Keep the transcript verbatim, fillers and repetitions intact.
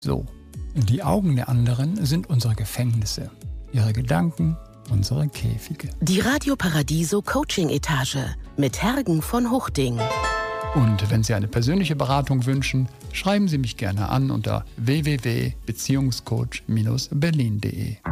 So, die Augen der anderen sind unsere Gefängnisse, ihre Gedanken, unsere Käfige. Die Radio Paradiso Coaching Etage mit Hergen von Huchting. Und wenn Sie eine persönliche Beratung wünschen, schreiben Sie mich gerne an unter w w w punkt beziehungscoach Bindestrich berlin punkt de.